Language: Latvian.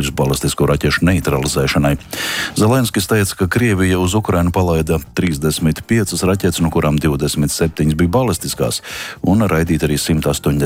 līdzekļus balistisko raķešu neutralizēšanai. Zelenskis teica, ka Krievija uz Ukrainu palaida 35 raķetes, no kurām 27 bija balistiskās, un raidīt arī 180